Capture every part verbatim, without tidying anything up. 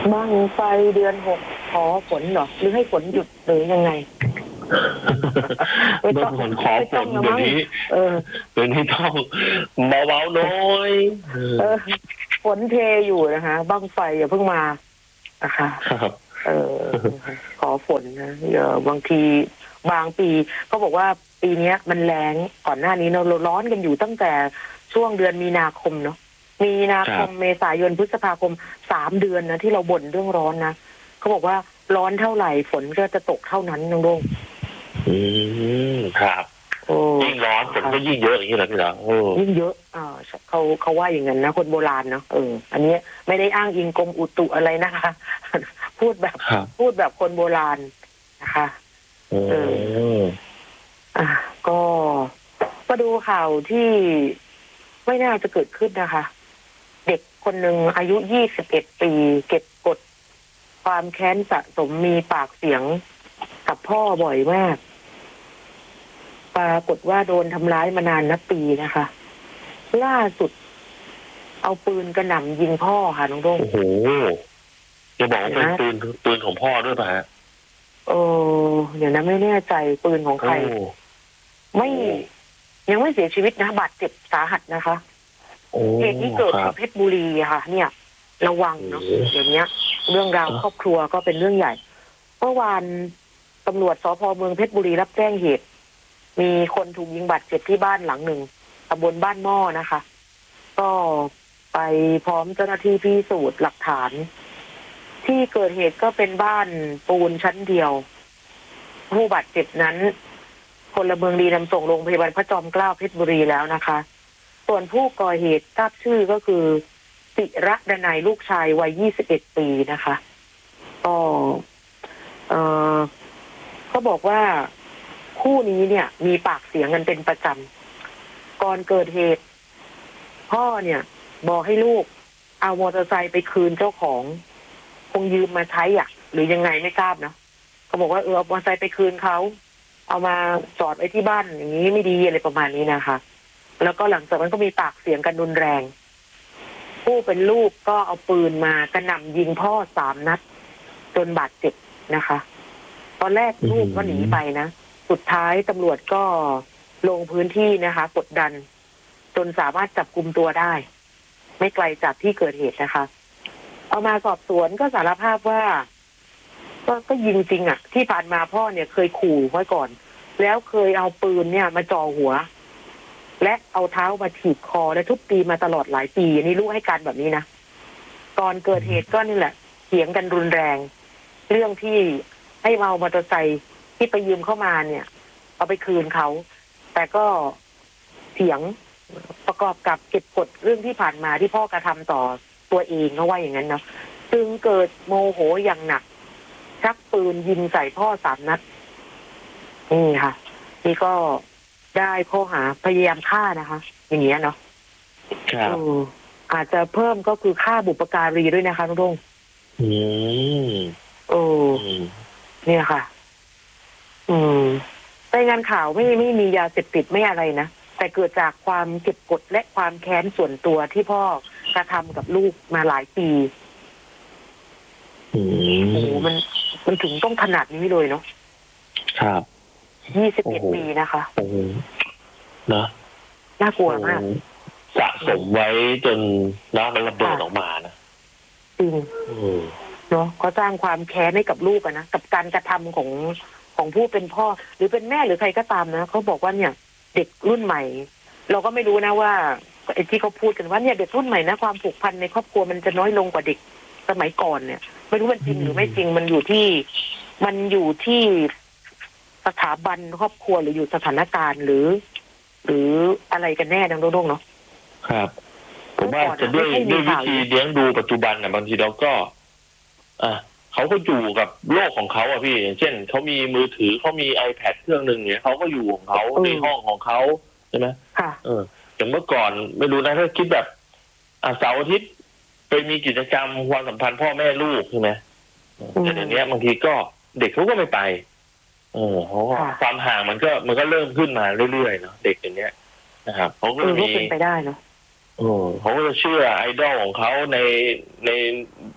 บั้งไฟเดือนหกขอฝนเหรอหรือให้ฝนหยุดหรือยังไงไม่ต้องฝนขอฝนเดี๋ยวนี้เออเดี๋ยวนี้ต้องเบาๆน้อยเออฝนเทอยู่นะคะบั้งไฟอย่าเพิ่งมานะคะเออขอฝนนะเออบางทีบางปีเขาบอกว่าปีนี้มันแล้งก่อนหน้านี้เราร้อนกันอยู่ตั้งแต่ช่วงเดือนมีนาคมเนาะมีนาคมเมษายนพฤษภาคมสามเดือนนะที่เราบ่นเรื่องร้อนนะเขาบอกว่าร้อนเท่าไหร่ฝนก็จะตกเท่านั้นน้องโด่งอืมครับยิ่งร้อนฝนก็ยิ่งเยอะอย่างนี้เหรอพี่หลังยิ่งเยอะอ่าเขาเขาว่าอย่างนั้นนะคนโบราณเนาะเอออันนี้ไม่ได้อ้างอิงกรมอุตุอะไรนะคะพูดแบบพูดแบบคนโบราณนะคะเอออ่ะก็มาดูข่าวที่ไม่น่าจะเกิดขึ้นนะคะเด็กคนหนึ่งอายุยี่สิบเอ็ดปีเก็บกดความแค้นสะสมมีปากเสียงกับพ่อบ่อยมากปรากฏว่าโดนทำร้ายมานานนับปีนะคะล่าสุดเอาปืนกระหน่ำยิงพ่อค่ะน้องโด่งโอ้โหจะบอกว่าเป็นปืนปืนของพ่อด้วยป่ะฮะเออเดี๋ยวนะไม่แน่ใจปืนของใครไม่ยังไม่เสียชีวิตนะบาดเจ็บสาหัสนะคะเหตุที่เกิดที่เพชรบุรีค่ะเนี่ยระวังเนาะเดี๋ยวนี้เรื่องราวครอบครัวก็เป็นเรื่องใหญ่เมื่อวานตำรวจสภ.เมืองเพชรบุรีรับแจ้งเหตุมีคนถูกยิงบาดเจ็บที่บ้านหลังหนึ่งตำบลบ้านหม้อนะคะก็ไปพร้อมเจ้าหน้าที่พิสูจน์หลักฐานที่เกิดเหตุก็เป็นบ้านปูนชั้นเดียวผู้บาดเจ็บนั้นพลเมืองดีนำส่งโรงพยาบาลพระจอมเกล้าเพชรบุรีแล้วนะคะส่วนผู้ก่อเหตุทราบชื่อก็คือศิระดนัยลูกชายวัยยี่สิบเอ็ดปีนะคะก็เออเขาบอกว่าคู่นี้เนี่ยมีปากเสียงกันเป็นประจำก่อนเกิดเหตุพ่อเนี่ยบอกให้ลูกเอามอเตอร์ไซค์ไปคืนเจ้าของคงยืมมาใช้อ่ะหรือยังไงไม่ทราบนะเขาบอกว่าเออเอามอเตอร์ไซค์ไปคืนเขาเอามาจอดไว้ที่บ้านอย่างนี้ไม่ดีอะไรประมาณนี้นะคะแล้วก็หลังจากนั้นก็มีปากเสียงกันรุนแรงผู้เป็นลูกก็เอาปืนมากระหน่ำยิงพ่อสามนัดจนบาดเจ็บนะคะตอนแรกลูกก็หนีไปนะสุดท้ายตำรวจก็ลงพื้นที่นะคะกดดันจนสามารถจับกุมตัวได้ไม่ไกลจากที่เกิดเหตุนะคะเอามาสอบสวนก็สารภาพว่าก็ก็ยิงจริงอ่ะที่ผ่านมาพ่อเนี่ยเคยขู่ไว้ก่อนแล้วเคยเอาปืนเนี่ยมาจ่อหัวและเอาเท้ามาถีบคอและทุบตีมาตลอดหลายปีนี่ลูกให้การแบบนี้นะก่อนเกิดเหตุก็นี่แหละเถียงกันรุนแรงเรื่องที่ให้เมามอเตอร์ไซค์ที่ไปยืมเข้ามาเนี่ยเอาไปคืนเขาแต่ก็เถียงประกอบกับเก็บกดเรื่องที่ผ่านมาที่พ่อกระทำต่อตัวเองเขาว่าอย่างนั้นเนาะจึงเกิดโมโหอย่างหนักชักปืนยิงใส่พ่อสามนัดนี่ค่ะนี่ก็ได้ข้อหาพยายามฆ่านะคะอย่างเงี้ยเนาะครับอาจจะเพิ่มก็คือฆ่าบุพการีด้วยนะคะทุกท่านอืมโอ้เนี่ยค่ะอืมในงานข่าวไม่ไม่มียาเสพติดไม่อะไรนะแต่เกิดจากความเก็บกดและความแค้นส่วนตัวที่พ่อกระทำกับลูกมาหลายปีโอ้โหมันมันถึงต้องขนาดนี้เลยเนาะครับยี่สิบเอ็ดปีนะคะโอ้นะน่ากลัวมากสะสมไว้จนน้ำมันระเบิดออกมานะจริงเนาะก็สร้างความแค้นให้กับลูกอะนะกับการกระทำของของผู้เป็นพ่อหรือเป็นแม่หรือใครก็ตามนะเขาบอกว่าเนี่ยเด็กรุ่นใหม่เราก็ไม่รู้นะว่าไอ้ที่เขาพูดกันว่าเนี่ยเด็กรุ่นใหม่นะความผูกพันในครอบครัวมันจะน้อยลงกว่าเด็กสมัยก่อนเนี่ยไม่รู้มันจริงหรือไม่จริงมันอยู่ที่มันอยู่ที่สถาบันครอบครัวหรืออยู่สถานการณ์หรือ หรืออะไรกันแน่ดังโด่งเนาะครับผมว่าจะด้วยด้วยวิธีเลี้ยงดูปัจจุบันน่ะบางทีเราก็อ่ะเขาก็อยู่กับโลกของเขาอ่ะพี่อย่างเช่นเขามีมือถือเขามี iPad เครื่องนึงเนี่ยเขาก็อยู่ของเขาในห้องของเขาใช่ไหมค่ะเอออย่างเมื่อก่อนไม่รู้นะถ้าคิดแบบอ่ะเสาร์อาทิตย์ไปมีกิจกรรมความสัมพันธ์พ่อแม่ลูกใช่ไหมแต่เดี๋ยวนี้บางทีก็เด็กเขาก็ไม่ไปเออเขาความห่างมันก็มันก็เริ่มขึ้นมาเรื่อยๆเนาะเด็กอย่างเนี้ยนะครับเขาก็มีเป็นไปได้เนาะโอ้เขาก็จะเชื่อไอดอลของเขาในใน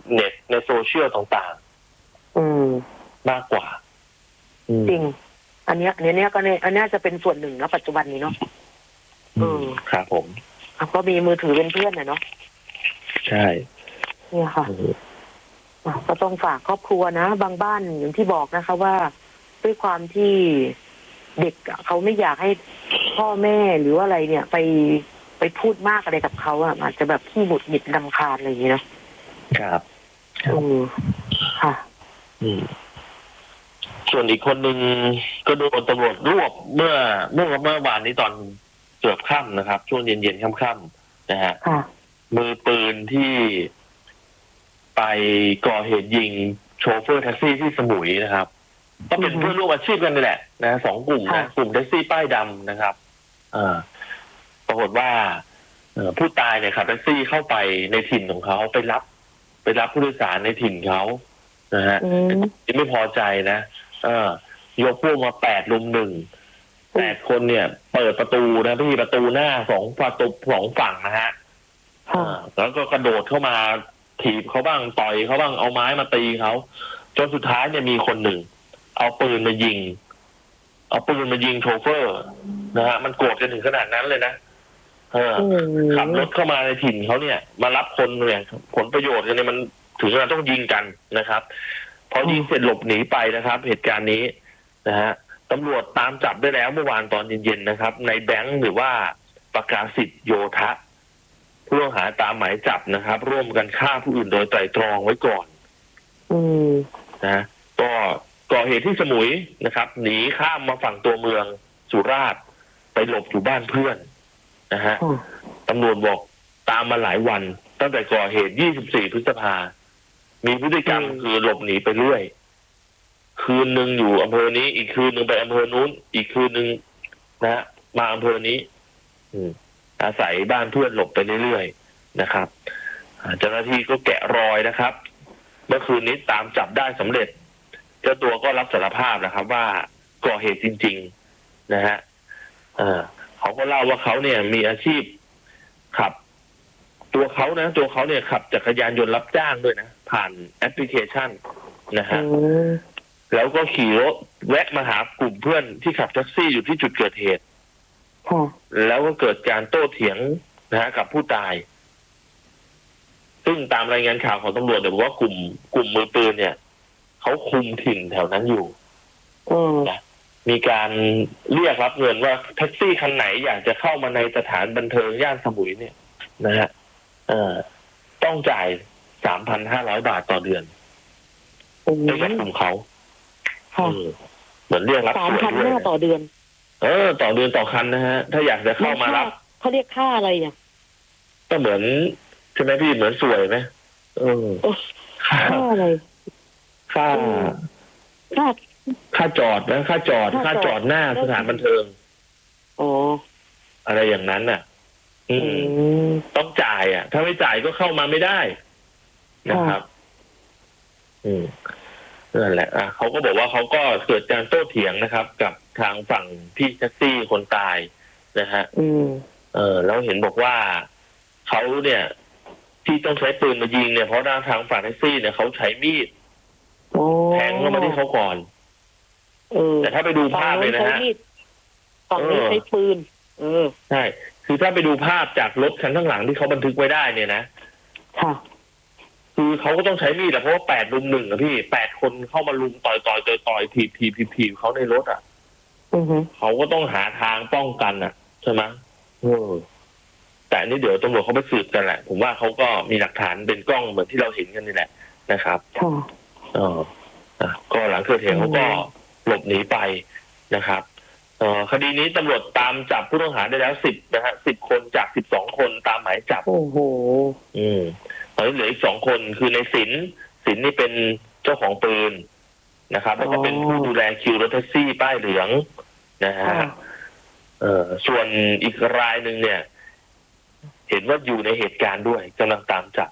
เน็ตในโซเชียลต่างๆ อืมมากกว่าจริงอันเนี้ยอันเนี้ยก็เนี่ยอันนี้จะเป็นส่วนหนึ่งนะปัจจุบันนี้เนาะอืมครับผมก็มีมือถือเป็นเพื่อนนะเนาะใช่เนี่ยค่ะก็ต้องฝากครอบครัวนะบางบ้านอย่างที่บอกนะคะว่าด้วยความที่เด็กเขาไม่อยากให้พ่อแม่หรือว่าอะไรเนี่ยไปไปพูดมากอะไรกับเขาอ่ะอาจจะแบบขี้หงุดหงิดรำคาญอะไรอย่างนี้นะครับอืมค่ะอืมส่วนอีกคนหนึ่งก็โดนตำรวจรวบเมื่อเมื่อเมื่อวานนี้ตอนเกือบค่ำนะครับช่วงเย็นๆค่ำๆนะฮะมือปืนที่ไปก่อเหตุยิงโชเฟอร์แท็กซี่ที่สมุยนะครับก็เป็นเพื่อนร่วมอาชีพกันนี่แหละนะสองกลุ่มนะกลุ่มแท็กซี่ป้ายดำนะครับอ่าปรากฏว่าผู้ตายเนี่ยขับแท็กซี่เข้าไปในถิ่นของเขาไปรับไปรับผู้โดยสารในถิ่นเขานะฮะที่ไม่พอใจนะเออยกพวกมาแปดลุมหนึ่งแปดคนเนี่ยเปิดประตูนะพี่ประตูหน้าสองประตูสองฝั่งนะฮะอ่าแล้วก็กระโดดเข้ามาถีบเขาบ้างต่อยเขาบ้างเอาไม้มาตีเขาจนสุดท้ายเนี่ยมีคนหนึ่งเอาปืนมายิงเอาปืนมายิงโชเฟอร์นะฮะมันโกรธกันถึงขนาดนั้นเลยนะเออขับรถเข้ามาในถิ่นเขาเนี่ยมารับคนเนี่ยผลประโยชน์กันเนี่ยมันถึงขนาดต้องยิงกันนะครับพอยิงเสร็จหลบหนีไปนะครับเหตุการณ์นี้นะฮะตำรวจตามจับได้แล้วเมื่อวานตอนเย็นๆนะครับในแบงค์หรือว่าประกาศิษย์โยธะผู้ต้องหาตามหมายจับนะครับร่วมกันฆ่าผู้อื่นโดยไตร่ตรองไว้ก่อนอืมนะก็ก่อเหตุที่สมุยนะครับหนีข้ามมาฝั่งตัวเมืองสุราษฎร์ไปหลบอยู่บ้านเพื่อนนะฮะตำรวจบอกตามมาหลายวันตั้งแต่ก่อเหตุยี่สิบสี่พฤษภามีพฤติกรรมคือหลบหนีไปเรื่อยคืนหนึ่งอยู่อำเภอนี้อีกคืนหนึ่งไปอำเภอนู้นอีกคืนหนึ่งนะฮะมาอำเภอนี้อืมอาศัยบ้านเพื่อนหลบไปเรื่อยๆนะครับเจ้าหน้าที่ก็แกะรอยนะครับเมื่อคืนนี้ตามจับได้สำเร็จเจ้าตัวก็รับสารภาพนะครับว่าก่อเหตุจริงๆนะฮะเออเขาก็เล่าว่าเขาเนี่ยมีอาชีพขับตัวเขานะตัวเขาเนี่ยขับจักรยานยนต์รับจ้างด้วยนะผ่านแอปพลิเคชันนะฮะแล้วก็ขี่รถแวะมาหากลุ่มเพื่อนที่ขับแท็กซี่อยู่ที่จุดเกิดเหตุแล้วก็เกิดการโต้เถียงนะฮะกับผู้ตายซึ่งตามรายงานข่าวของตำรวจเนี่ยบอกว่ากลุ่มกลุ่มมือปืนเนี่ยเขาคุมถิ่นแถวนั้นอยู่นะมีการเรียกรับเงินว่าแท็กซี่คันไหนอยากจะเข้ามาในสถานบันเทิงย่านสมุยเนี่ยนะฮะเอ่อต้องจ่ายสามพันห้าร้อยบาทต่อเดือนในแวดกลุ่มเขาเหมือนเรียกรับสามพันห้าต่อเดือนเออต่อเดือนต่อคันนะฮะถ้าอยากจะเข้ามารับเขาเรียกค่าอะไรเนี่ยก็เหมือนใช่ไหมพี่เหมือนสวยไหมเออค่าอะไรค่าค่าค่าจอดนะค่าจอดค่าจอดหน้าสถานบันเทิงอ๋ออะไรอย่างนั้นน่ะอืมต้องจ่ายอ่ะถ้าไม่จ่ายก็เข้ามาไม่ได้นะครับอืมนั่นแหละอ่ะเขาก็บอกว่าเขาก็เกิดการโต้เถียงนะครับ กับทางฝั่งพี่แท็กซี่คนตายนะฮะอืมเออแล้วเห็นบอกว่าเขาเนี่ยที่ต้องใช้ปืนมายิงเนี่ยเพราะทางทางฝั่งแท็กซี่เนี่ยเขาใช้มีดแทงเข้ามาที่เขาก่อนแต่ถ้าไปดูภาพเลยนะฮะฝั่งนี้ใช้ปืนเออใช่คือถ้าไปดูภาพจากรถคันข้างหลังที่เขาบันทึกไว้ได้เนี่ยนะค่ะคือเขาก็ต้องใช้มีดแหละเพราะว่าแปดลุมหนึ่งอะพี่แปดคนเข้ามาลุมต่อยต่อยต่อยต่อยถีบถีบถีบถีบเขาในรถอ่ะเขาก็ต้องหาทางป้องกันอ่ะใช่ไหมเออแต่นี่เดี๋ยวตำรวจเขาไปสืบกันแหละผมว่าเขาก็มีหลักฐานเป็นกล้องเหมือนที่เราเห็นกันนี่แหละนะครับค่ะเอออ่ะก็หลังเกิดเหตุเขาก็หลบหนีไปนะครับเอ่อคดีนี้ตำรวจตามจับผู้ต้องหาได้แล้วสิบนะฮะสิบคนจากสิบสองคนตามหมายจับโอ้โหอืมตอนนี้เหลืออีกสองคนคือในสินสินนี่เป็นเจ้าของปืนนะครับแล้วก็เป็นผู้ดูแลคิวรถแท็กซี่ป้ายเหลืองนะฮะเอ่อส่วนอีกรายหนึ่งเนี่ยเห็นว่าอยู่ในเหตุการณ์ด้วยกำลังตามจับ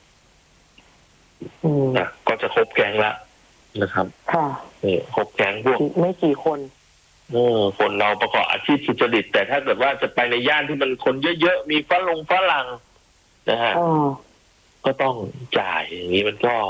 นะก็จะครบแก๊งละนะครับค่ะนี่ครบแก๊งพวกไม่กี่คนเออคนเราประกอบอาชีพสุจริตแต่ถ้าเกิดว่าจะไปในย่านที่มันคนเยอะๆมีฝรั่งฝรั่งนะฮะก็ต้องจ่ายอย่างนี้มันก็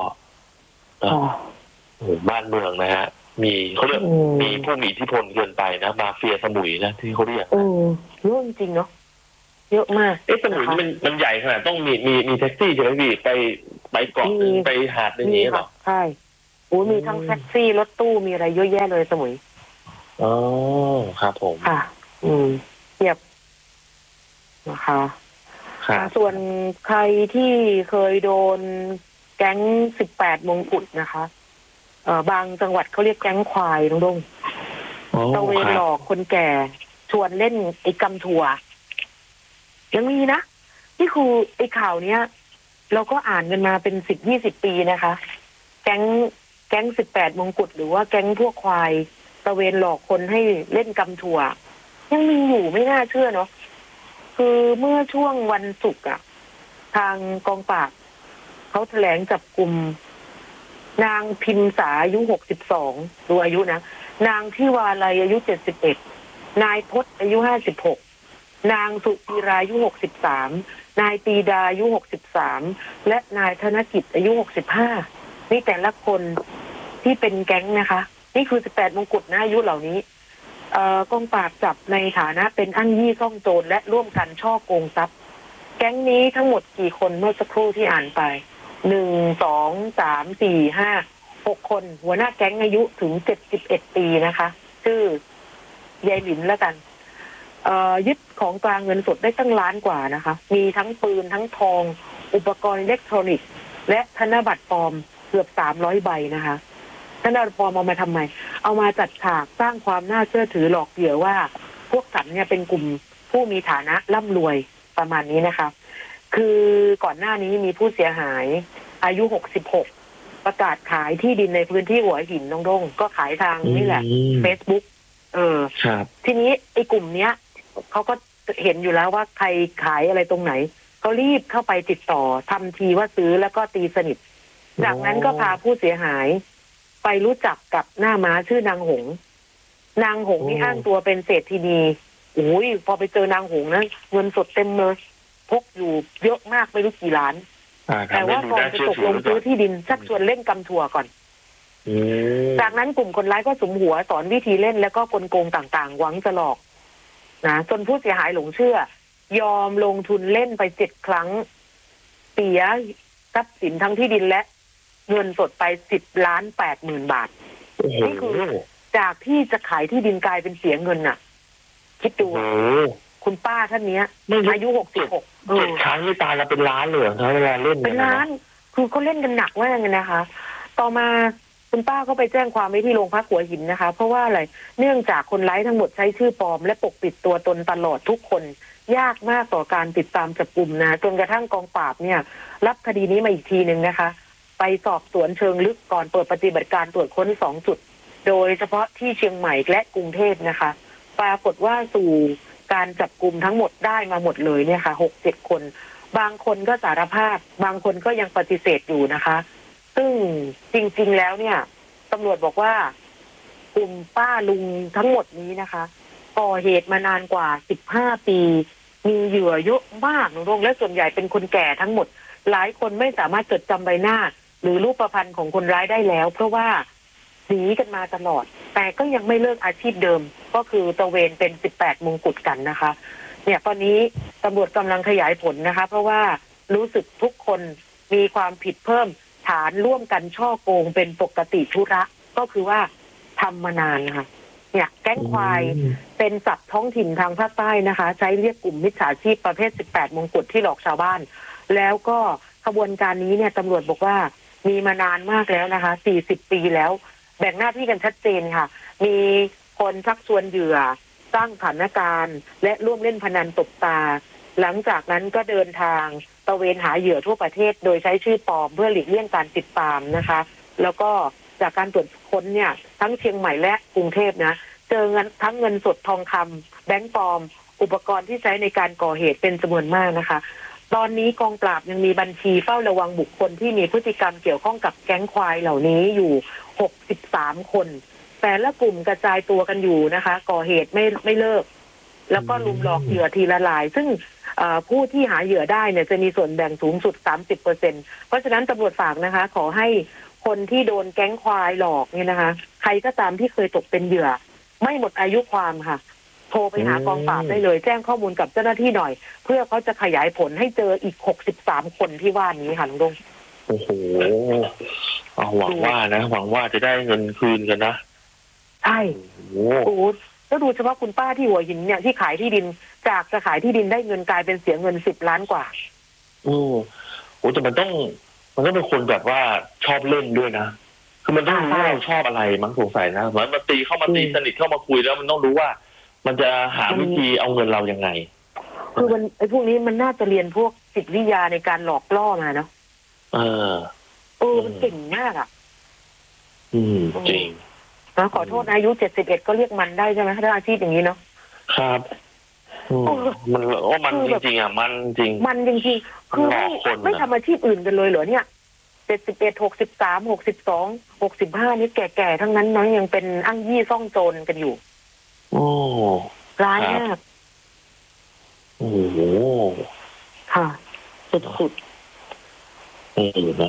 บ้านเมืองนะฮะมีเขาเรียกมีผู้มีอิทธิพลเกินไปนะมาเฟียสมุยนะที่เขาเรียกเออเยอะจริงเนาะเยอะมากเอ๊ะสมุยมันมันใหญ่ขนาดต้องมีมีมีแท็กซี่ใช่ไหมพี่ไปไปเกาะไปหาดอย่างนี้หรอใช่โอ้มีทั้งแท็กซี่รถตู้มีอะไรเยอะแยะเลยสมุยอ๋อครับผมค่ะอืมเทียบนะคะส่วนใครที่เคยโดนแก๊งสิบแปดมงกุฎนะคะเอ่อบางจังหวัดเขาเรียกแก๊งควายน้องดงตะเวนหลอกคนแก่ชวนเล่นไอ้กำถั่วยังมีนะนี่คือไอ้ข่าวเนี้ยเราก็อ่านกันมาเป็นสิบยี่สิบปีนะคะแก๊งแก๊งสิบแปดมงกุฎหรือว่าแก๊งพวกควายตะเวนหลอกคนให้เล่นกำถั่วยังมีอยู่ไม่น่าเชื่อเนาะคือเมื่อช่วงวันศุกร์อ่ะทางกองปราบเขาแถลงจับกลุ่มนางพิมษาอายุหกสิบสองดูอายุนะนางที่วาลัยอายุเจ็ดสิบเอ็ดนายพจน์อายุห้าสิบหกนางสุธีราอายุหกสิบสามนายปีดาอายุหกสิบสามและนายธนกิจอายุหกสิบห้านี่แต่ละคนที่เป็นแก๊งนะคะนี่คือสิบแปดมงกุฎนะอายุเหล่านี้เอ่อกองปราบจับในฐานะเป็นอ้างยี่ซ่องโจรและร่วมกันฉ้อโกงทรัพย์แก๊งนี้ทั้งหมดกี่คนเมื่อสักครู่ที่อ่านไปหนึ่งสองสามสี่ห้าหกคนหัวหน้าแก๊งอายุถึงเจ็ดสิบเอ็ดปีนะคะชื่อยายหลินแล้วกันเอ่อยึดของกลางเงินสดได้ตั้งล้านกว่านะคะมีทั้งปืนทั้งทองอุปกรณ์อิเล็กทรอนิกส์และธนบัตรปลอมเกือบสามร้อยใบนะคะธนบัตรปลอมเอามาทำไมเอามาจัดฉากสร้างความน่าเชื่อถือหลอกเหยื่อว่าพวกฉันเนี่ยเป็นกลุ่มผู้มีฐานะร่ำรวยประมาณนี้นะคะคือก่อนหน้านี้มีผู้เสียหายอายุหกสิบหกประกาศขายที่ดินในพื้นที่หัวหินน้องดงก็ขายทางนี่แหละ Facebook เออทีนี้ไอ้กลุ่มเนี้ยเขาก็เห็นอยู่แล้วว่าใครขายอะไรตรงไหนเขารีบเข้าไปติดต่อทำทีว่าซื้อแล้วก็ตีสนิทจากนั้นก็พาผู้เสียหายไปรู้จักกับหน้าม้าชื่อนางหงนางหงนี่อ้างตัวเป็นเศรษฐีนีโอ้ยพอไปเจอนางหงนะเงินสดเต็มเลยพกอยู่เยอะมากไม่รู้กี่ล้านแต่ว่าก่อนจะตกลงซื้อที่ดินชักชวนเล่นกำถั่วก่อนจากนั้นกลุ่มคนร้ายก็สุมหัวสอนวิธีเล่นแล้วก็กลโกงต่างๆหวังจะหลอกนะจนผู้เสียหายหลงเชื่อยอมลงทุนเล่นไปเจ็ดครั้งเสียทรัพย์สินทั้งที่ดินและเงินสดไปสิบล้านแปดหมื่นบาทนี่คือจากที่จะขายที่ดินกลายเป็นเสียเงินน่ะคิดดูคุณป้าท่านนี้อายุหกสิบหกเจ็ดครั้งนี่ตายแล้วเป็นล้านเลยเหรอเวลาเล่นเป็นล้านคือเขาเล่นกันหนักมากเลยนะคะต่อมาคุณป้าก็ไปแจ้งความไว้ที่โรงพักหัวหินนะคะเพราะว่าอะไรเนื่องจากคนร้ายทั้งหมดใช้ชื่อปลอมและปกปิดตัวตนตลอดทุกคนยากมากต่อการติดตามจับกลุ่มนะจนกระทั่งกองปราบเนี่ยรับคดีนี้มาอีกทีหนึ่งนะคะไปสอบสวนเชิงลึกก่อนเปิดปฏิบัติการตรวจค้นสองจุดโดยเฉพาะที่เชียงใหม่และกรุงเทพนะคะปรากฏว่าสู่การจับกลุ่มทั้งหมดได้มาหมดเลยเนี่ยค่ะหกเจ็ดคนบางคนก็สารภาพบางคนก็ยังปฏิเสธอยู่นะคะซึ่งจริงๆแล้วเนี่ยตำรวจบอกว่ากลุ่มป้าลุงทั้งหมดนี้นะคะก่อเหตุมานานกว่าสิบห้าปีมีเหยื่อเยอะมากน้องและส่วนใหญ่เป็นคนแก่ทั้งหมดหลายคนไม่สามารถจดจำใบหน้าหรือรูปพรรณของคนร้ายได้แล้วเพราะว่าหนีกันมาตลอดแต่ก็ยังไม่เลิกอาชีพเดิมก็คือตะเวนเป็นสิบแปดมงกุฎกันนะคะเนี่ยตอนนี้ตำรวจกำลังขยายผลนะคะเพราะว่ารู้สึกทุกคนมีความผิดเพิ่มฐานร่วมกันฉ้อโกงเป็นปกติธุระก็คือว่าทำมานานนะคะเนี่ยแก๊งควายเป็นศัพท์ท้องถิ่นทางภาคใต้นะคะใช้เรียกกลุ่มมิจฉาชีพประเภทสิบแปดมงกุฎที่หลอกชาวบ้านแล้วก็ขบวนการนี้เนี่ยตำรวจบอกว่ามีมานานมากแล้วนะคะสี่สิบปีแล้วแบ่งหน้าที่กันชัดเจนค่ะมีคนชักชวนเหยื่อสร้างสถานการณ์และร่วมเล่นพนันตบตาหลังจากนั้นก็เดินทางตระเวนหาเหยื่อทั่วประเทศโดยใช้ชื่อปลอมเพื่อหลีกเลี่ยงการติดตามนะคะแล้วก็จากการตรวจค้นเนี่ยทั้งเชียงใหม่และกรุงเทพนะเจอเงินทั้งเงินสดทองคำแบงก์ปลอมอุปกรณ์ที่ใช้ในการก่อเหตุเป็นจำนวนมากนะคะตอนนี้กองปราบยังมีบัญชีเฝ้าระวังบุคคลที่มีพฤติกรรมเกี่ยวข้องกับแก๊งควายเหล่านี้อยู่หกสิบสามคนแต่ละกลุ่มกระจายตัวกันอยู่นะคะก่อเหตุไม่ไม่เลิกแล้วก็ลุมหลอกเหยื่อทีละรายซึ่งผู้ที่หาเหยื่อได้เนี่ยจะมีส่วนแบ่งสูงสุด สามสิบเปอร์เซ็นต์ เพราะฉะนั้นตำรวจฝากนะคะขอให้คนที่โดนแก๊งควายหลอกเนี่ยนะคะใครก็ตามที่เคยตกเป็นเหยื่อไม่หมดอายุความค่ะโทรไปหากองปราบได้เลยแจ้งข้อมูลกับเจ้าหน้าที่หน่อยเพื่อเขาจะขยายผลให้เจออีกหกสิบสามคนที่ว่านี้ค่ะลุงดงโอ้โหเอาหวังว่านะหวังว่าจะได้เงินคืนกันนะใช่โอ้โหแล้วดูเฉพาะคุณป้าที่หัวหินเนี่ยที่ขายที่ดินจากจะขายที่ดินได้เงินกลายเป็นเสียเงินสิบล้านกว่าโอ้โหแต่มันต้องมันต้องเป็นคนแบบว่าชอบเล่นด้วยนะคือมันต้องรู้ว่าเราชอบอะไรมั้งสงสัยนะเหมือนมาตีเข้ามาตีสนิทเข้ามาคุยแล้วมันต้องรู้ว่ามันจะหาวิธีเอาเงินเรายังไงคือมันไอ้พวกนี้มันน่าจะเรียนพวกจิตวิทยาในการหลอกล่อมาเนาะเออเออมันเก่งมากอ่ะอืมจริงนะขอโทษอายุเจ็ดสิบเอ็ดก็เรียกมันได้ใช่ไหมถ้าอาชีพอย่างนี้เนาะครับมันโอ้มันจริงๆอ่ะมันจริงมันจริงๆคือไม่ไม่ทำอาชีพอื่นกันเลยเหรอเนี่ยเจ็ดสิบเอ็ดหกสิบสามหกสิบสองหกสิบห้านี่แก่ๆทั้งนั้นน้อยยังเป็นอ้างยี่ซ่องโจรกันอยู่โอ้ร้ายมากโอ้โหค่ะสุดๆเออนะ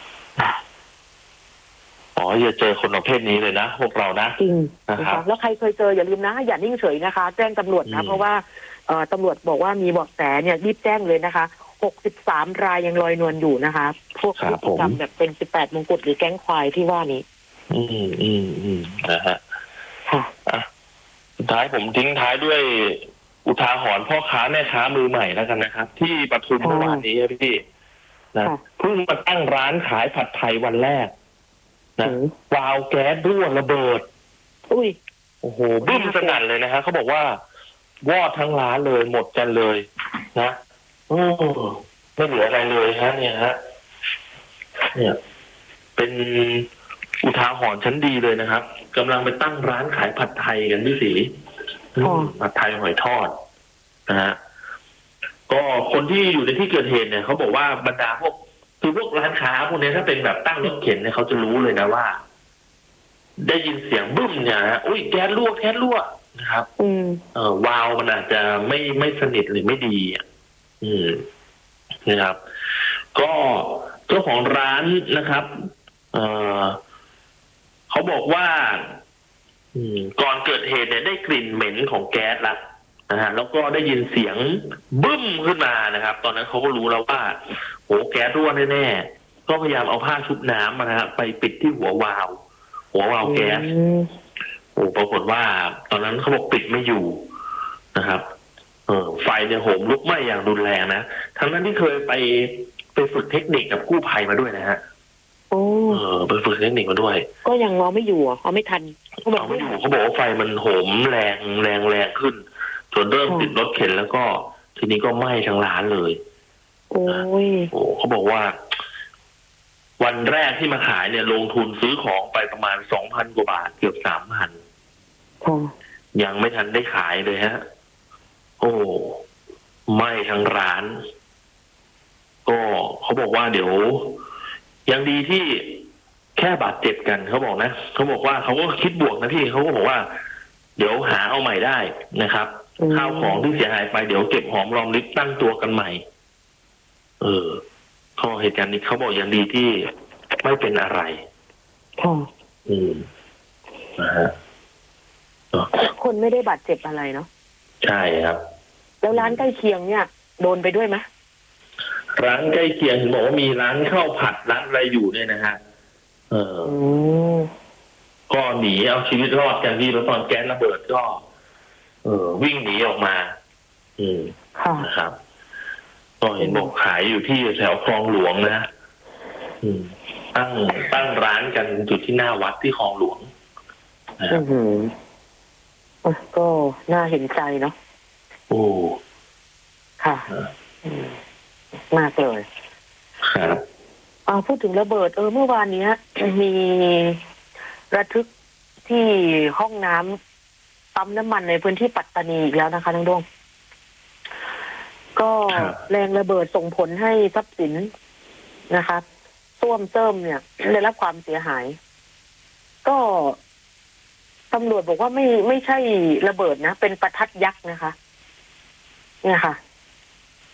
อ๋ออย่าเจอคนประเภทนี้เลยนะพวกเรานะจริงนะครับแล้วใครเคยเจออย่าลืมนะอย่านิ่งเฉยนะคะแจ้งตำรวจนะเพราะว่าเอ่อตำรวจบอกว่ามีเบาะแสเนี่ยรีบแจ้งเลยนะคะหกสิบสามรายยังลอยนวลอยู่นะคะพวกพฤติกรรมแบบเป็นสิบแปดมงกุฎหรือแก๊งควายที่ว่านี้อืมอืมอืมนะฮะค่ะอ่ะสุดท้ายผมทิ้งท้ายด้วยอุทาหรณ์พ่อค้าแม่ค้ามือใหม่แล้วกันนะครับที่ปทุมเมื่อวานนี้พี่นะเพิ่งมาตั้งร้านขายผัดไทยวันแรกนะวาล์วแก๊สรั่วระเบิดอุ้ยโอ้โหบึ้มสนั่นเลยนะฮะเขาบอกว่าวอดทั้งร้านเลยหมดกันเลยนะโอ้ไม่เหลืออะไรเลยฮะเนี่ยฮะเนี่ยเป็นอุทาหรณ์ชั้นดีเลยนะครับกำลังไปตั้งร้านขายผัดไทยกันพี่ศรีผัดไทยหอยทอดนะฮะก็คนที่อยู่ในที่เกิดเหตุเนี่ยเขาบอกว่าบรรดาพวกคือพวกร้านค้าพวกนี้ถ้าเป็นแบบตั้งรถเข็นเนี่ยเขาจะรู้เลยนะว่าได้ยินเสียงบึ้มเนี่ยฮะอุ้ยแก๊สรั่วแก๊สรั่วนะครับอืมเอ่อวาล์วมันอาจจะไม่ไม่สนิทหรือไม่ดีอ่ะอืมนะครับก็เจ้าของร้านนะครับเอ่อเขาบอกว่าอืมก่อนเกิดเหตุเนี่ยได้กลิ่นเหม็นของแก๊สละนะฮะแล้วก็ได้ยินเสียงบึ้มขึ้นมานะครับตอนนั้นเขาก็รู้แล้วว่าโหแก๊สรั่วแน่ๆก็พยายามเอาผ้าชุบน้ำนะฮะไปปิดที่หัววาล์วหัววาล์วแก๊สโอ้ปรากฏว่าตอนนั้นเขาบอกปิดไม่อยู่นะครับเออไฟเนี่ยโหมลุกไหม้อย่างรุนแรงนะทั้งนั้นที่เคยไปไปฝึกเทคนิคกับกู้ภัยมาด้วยนะฮะโอ้เออไปฝึกเทคนิคมาด้วยก็ยังเอาไม่อยู่เอาไม่ทันเขาบอกไม่อยู่เขาบอกว่าไฟมันโหมแรงแรงแรงขึ้นจนเริ่มติดรถเข็นแล้วก็ทีนี้ก็ไหม้ทั้งร้านเลยโอ้ยโอ้เขาบอกว่าวันแรกที่มาขายเนี่ยลงทุนซื้อของไปประมาณสองพันกว่าบาทเกือบสามพันยังไม่ทันได้ขายเลยฮะโอ้ไหม้ทั้งร้านก็เขาบอกว่าเดี๋ยวยังดีที่แค่บาดเจ็บกันเขาบอกนะเขาบอกว่าเขาก็คิดบวกนะพี่เขาก็บอกว่าเดี๋ยวหาเอาใหม่ได้นะครับข้าวของที่เสียหายไปเดี๋ยวเก็บหอมรอมริบตั้งตัวกันใหม่เออข้อเหตุการณ์นี้เขาบอกอย่างดีที่ไม่เป็นอะไรค่ะอืมนะฮะคนไม่ได้บาดเจ็บอะไรเนาะใช่ครับแล้วร้านใกล้เคียงเนี่ยโดนไปด้วยไหมร้านใกล้เคียงเห็นบอกว่ามีร้านข้าวผัดร้านอะไรอยู่เนี่ยนะฮะเออก็หนีเอาชีวิตรอดกันที่แล้วตอนแก๊สระเบิดก็เออวิ่งหนีออกมาอืมนะครับก็เห็นบอกขายอยู่ที่แถวคลองหลวงนะอืมตั้งตั้งร้านกันจุดที่หน้าวัดที่คลองหลวงนะครับก็น่าเห็นใจเนาะโอ้ค่ะมากเลยครับอ่าพูดถึงระเบิดเออเมื่อวานนี้มีระทึกที่ห้องน้ำปั๊มน้ำมันในพื้นที่ปัตตานีอีกแล้วนะคะน้องดวงก็แรงระเบิดส่งผลให้ทรัพย์สินนะคะส้วมเติมเนี่ยได้รับความเสียหายก็ตำรวจบอกว่าไม่ไม่ใช่ระเบิดนะเป็นประทัดยักษ์นะคะเนี่ยค่ะ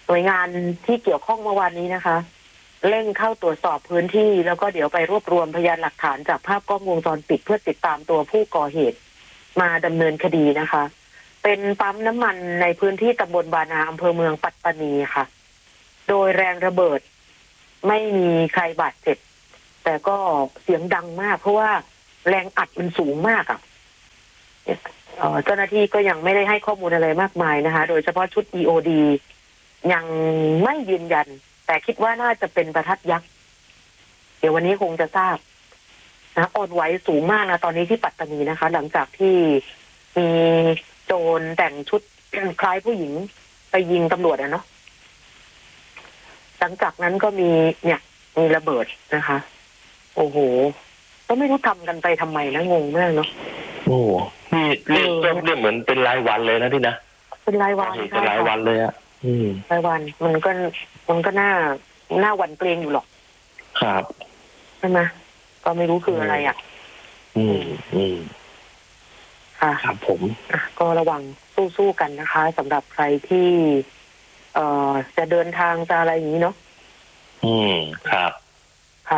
หน่วยงานที่เกี่ยวข้องเมื่อวานนี้นะคะเร่งเข้าตรวจสอบพื้นที่แล้วก็เดี๋ยวไปรวบรวมพยานหลักฐานจากภาพกล้องวงจรปิดเพื่อติดตามตัวผู้ก่อเหตุมาดำเนินคดีนะคะเป็นปั๊มน้ำมันในพื้นที่ตำบลบานาอำเภอเมืองปัตตานีค่ะโดยแรงระเบิดไม่มีใครบาดเจ็บแต่ก็เสียงดังมากเพราะว่าแรงอัดมันสูงมากอ่ะเจ้าหน้าที่ก็ยังไม่ได้ให้ข้อมูลอะไรมากมายนะคะโดยเฉพาะชุด อี โอ ดี ยังไม่ยืนยันแต่คิดว่าน่าจะเป็นประทัดยักษ์เดี๋ยววันนี้คงจะทราบนะอ่อนไหวสูงมากนะตอนนี้ที่ปัตตานีนะคะ หลังจากที่มีโจรแต่งชุดคล้ายผู้หญิงไปยิงตำรวจอะเนาะหลังจากนั้นก็มีเนี่ยมีระเบิดนะคะโอ้โหก็ไม่รู้ทำกันไปทำไมนะงงมากเนาะโอ้นี่เรียกเรียกเหมือนเป็นรายวันเลยนะที่นะเป็นรายวันเป็นรายวันเลยอะอืมรายวันมันก็มันก็น่าน่าหวั่นเกรงอยู่หรอกครับใช่ไหมก็ไม่รู้คืออะไรอ่ะอืมอืมค่ะครับผมอ่ะก็ระวังสู้ๆกันนะคะสำหรับใครที่เอ่อจะเดินทางจะอะไรอย่างนี้เนาะอืมครับค่ะ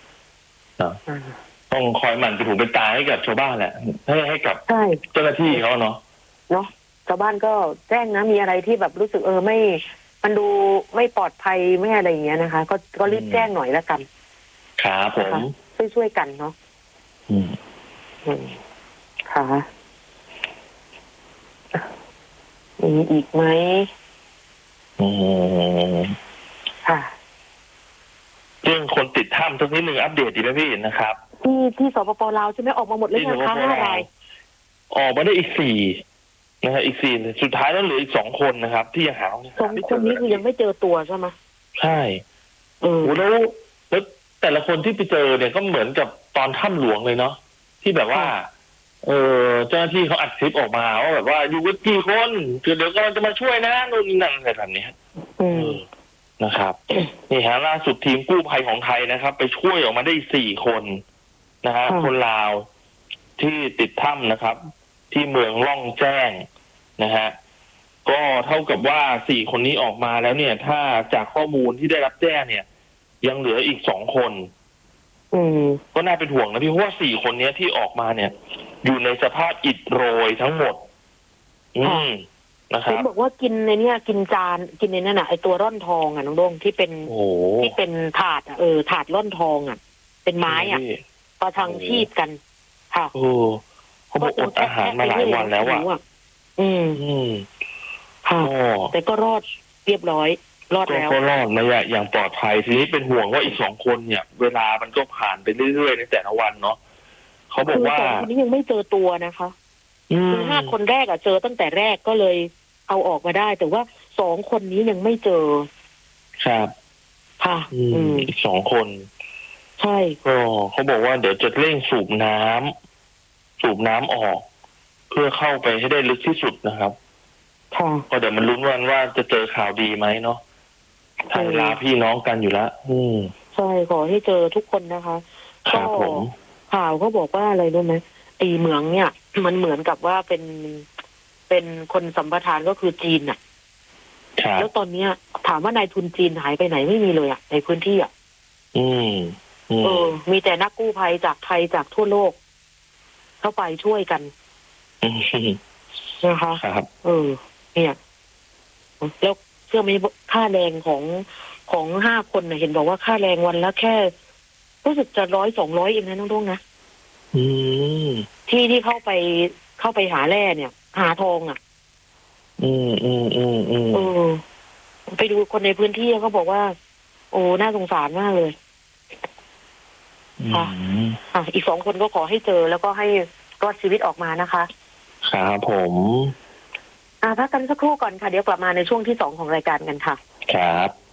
ต้องคอยหมั่นเป็นหูเป็นตาให้กับชาวบ้านแหละให้ให้กับเจ้าหน้าที่เขาเนาะเนาะชาวบ้านก็แจ้งนะมีอะไรที่แบบรู้สึกเออไม่มันดูไม่ปลอดภัยไม่อะไรอย่างเงี้ยนะคะก็ก็รีบแจ้งหน่อยแล้วกันครับผมช่วยช่วยกันเนาะอืมอืมค่ะมีอีกไหมอืมค่ะเรื่องคนติดถ้ำสักนิดหนึ่งอัปเดตดีไหมพี่นะครับที่ที่สปป.ลาวใช่ไหมออกมาหมดเลยนะคะห้ารายออกมาได้อีกสี่นะฮะอีกสี่สุดท้ายแล้วเหลืออีกสองคนนะครับที่ยังหาสองคนนี้คือยังไม่เจอตัวใช่ไหมใช่เออแล้วแล้วแต่ละคนที่ไปเจอเนี่ยก็เหมือนกับตอนถ้ำหลวงเลยเนาะที่แบบว่าเออเจ้าหน้าที่เขาอัดคลิปออกมาว่าแบบว่าอยู่กันกี่คนเดี๋ยวกำลังจะมาช่วยนะนู่นนี่นั่นอะไรแบบนี้อืมนะครับนี่ฮะล่าสุดทีมกู้ภัยของไทยนะครับไปช่วยออกมาได้สี่คนนะฮะคนลาวที่ติดถ้ำนะครับที่เมืองล่องแจ้งนะฮะก็เท่ากับว่าสี่คนนี้ออกมาแล้วเนี่ยถ้าจากข้อมูลที่ได้รับแจ้งเนี่ยยังเหลืออีกสองคนอืมก็น่าเป็นห่วงนะพี่เพราะว่าสี่คนนี้ที่ออกมาเนี่ยอยู่ในสภาพอิดโรยทั้งหมดอืมนะครับเขาบอกว่ากินในเนี้ยกินจานกินในนั่นน่ะไอตัวร่อนทองอ่ะน้องโด่งที่เป็นที่เป็นถาดอ่ะเออถาดร่อนทองอ่ะเป็นไม้อ่ะประทังชีพกันค่ะโอ้เขาบอกอดอาหารมาหลายวันแล้วอ่ะอืมอืมค่ะแต่ก็รอดเรียบร้อยรอดแล้วก็รอดมาอย่างปลอดภัยทีนี้เป็นห่วงว่าอีกสองคนเนี่ยเวลามันก็ผ่านไปเรื่อยๆในแต่ละวันเนาะเขาบอกว่าคนนี้ยังไม่เจอตัวนะคะคือห้าคนแรกอะเจอตั้งแต่แรกก็เลยเอาออกมาได้แต่ว่าสองคนนี้ยังไม่เจอครับค่ะอืมอีกสองคนใช่ก็เขาบอกว่าเดี๋ยวจะเร่งสูบน้ำสูบน้ำออกเพื่อเข้าไปให้ได้ลึกที่สุดนะครับค่ะก็เดี๋ยวมันลุ้นวันว่าจะเจอข่าวดีไหมเนาะไทยลาพี่น้องกันอยู่แล้วอืมใช่ขอให้เจอทุกคนนะคะครับผมข่าวเขาบอกว่าอะไรรู้ไหมไอ้เหมืองเนี่ยมันเหมือนกับว่าเป็นเป็นคนสัมปทานก็คือจีนอ่ะแล้วตอนเนี้ยถามว่านายทุนจีนหายไปไหนไม่มีเลยอ่ะในพื้นที่อ่ะอืมเออมีแต่นักกู้ภัยจากไทยจากทั่วโลกเข้าไปช่วยกันนะคะครับเออเนี่ยแล้วเชื่อไหมค่าแรงของของห้าคนเห็นบอกว่าค่าแรงวันละแค่รู้สึกจะร้อยสองร้อยเองนะน้องดวงนะอืมที่ที่เข้าไปเข้าไปหาแร่เนี่ยหาทองอ่ะอืมอืมอืมอืมเออไปดูคนในพื้นที่เขาบอกว่าโอ้น่าสงสารมากเลยค่ะอ่ะอีกสองคนก็ขอให้เจอแล้วก็ให้รอดชีวิตออกมานะคะครับผมอ่าพักกันสักครู่ก่อนค่ะเดี๋ยวกลับมาในช่วงที่สองของรายการกันค่ะครับ